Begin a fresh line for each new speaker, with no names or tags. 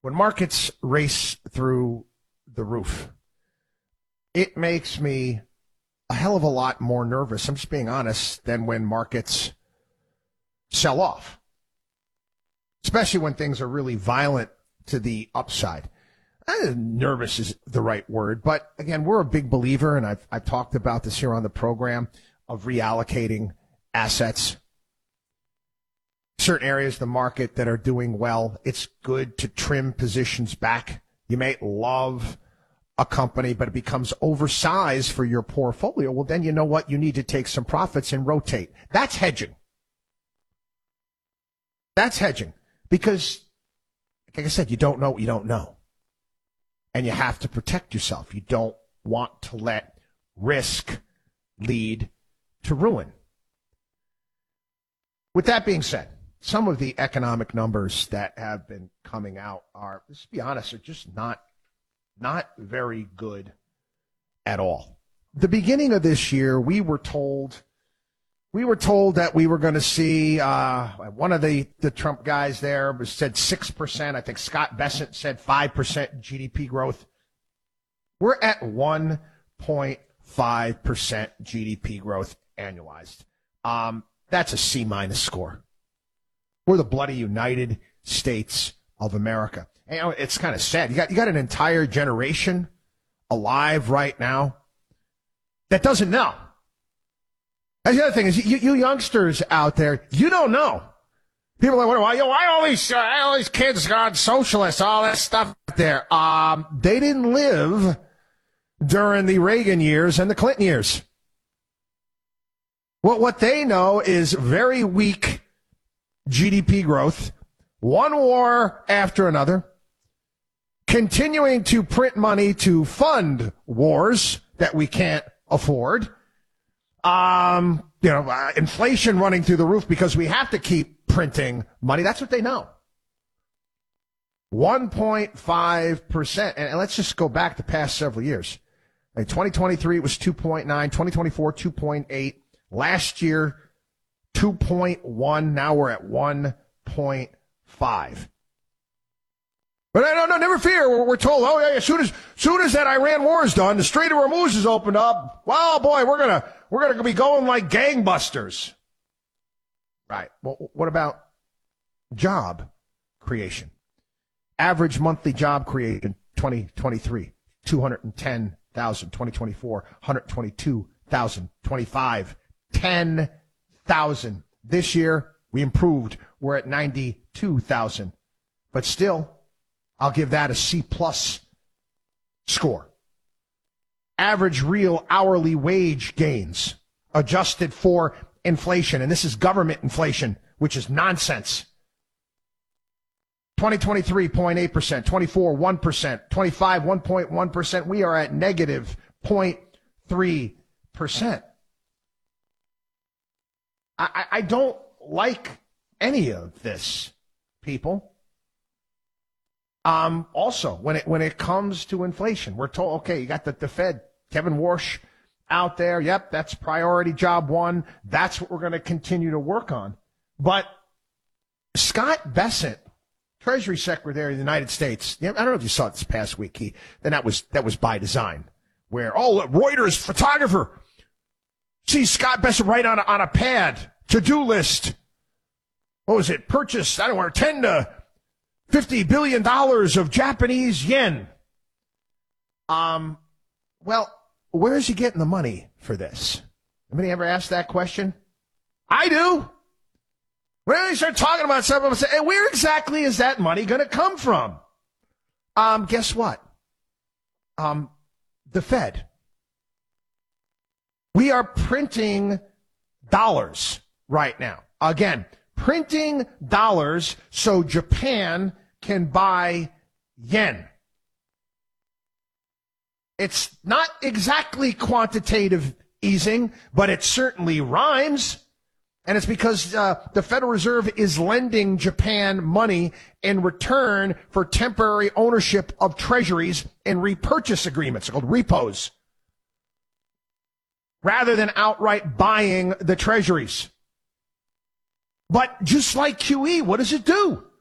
When markets race through the roof, it makes me a hell of a lot more nervous, I'm just being honest, than when markets sell off, especially when things are really violent to the upside. Nervous is the right word, but again, we're a big believer, and I've talked about this here on the program, of reallocating assets. Certain areas of the market that are doing well, it's good to trim positions back. You may love a company, but it becomes oversized for your portfolio. Well, then you know what? You need to take some profits and rotate. That's hedging. That's hedging. Because, like I said, you don't know what you don't know. And you have to protect yourself. You don't want to let risk lead to ruin. With that being said, some of the economic numbers that have been coming out are, let's be honest, are just not very good at all. The beginning of this year, we were told that we were going to see one of the Trump guys there said 6%. I think Scott Bessent said 5% GDP growth. We're at 1.5% GDP growth annualized. That's a C- score. We're the bloody United States of America. And it's kind of sad. You got an entire generation alive right now that doesn't know. That's the other thing is you youngsters out there, you don't know. People are wondering why all these kids gone socialist, all that stuff out there. They didn't live during the Reagan years and the Clinton years. What they know is very weak GDP growth, one war after another, continuing to print money to fund wars that we can't afford. Inflation running through the roof because we have to keep printing money. That's what they know. 1.5%. And let's just go back the past several years. In 2023, it was 2.9. 2024, 2.8. Last year, 2.1. Now we're at 1.5. But no, never fear. We're told, as soon as that Iran war is done, the Strait of Hormuz is opened up. Well, boy, we're gonna be going like gangbusters. Right. Well, what about job creation? Average monthly job creation, 2023, 210,000. 2024, 122,000. 25, 10,000. This year, we improved. We're at 92,000. But still, I'll give that a C+ score. Average real hourly wage gains adjusted for inflation, and this is government inflation, which is nonsense. 2023, 0.8%, 24, 1%, 25, 1.1%. We are at negative 0.3%. I don't like any of this, people. Also, when it comes to inflation, we're told, okay, you got the Fed, Kevin Warsh out there. Yep, that's priority job one. That's what we're going to continue to work on. But Scott Bessent, Treasury Secretary of the United States, I don't know if you saw it this past week. That was by design. Where Reuters photographer sees Scott Bessent write on a pad, to-do list. What was it? Purchase, I don't know, 10 to $50 billion of Japanese yen. Well, where is he getting the money for this? Anybody ever asked that question? I do. When they start talking about something, I say, hey, where exactly is that money going to come from? Guess what? The Fed. We are printing dollars right now. Again, printing dollars so Japan can buy yen. It's not exactly quantitative easing, but it certainly rhymes. And it's because the Federal Reserve is lending Japan money in return for temporary ownership of treasuries and repurchase agreements, called repos, rather than outright buying the treasuries. But just like QE, what does it do?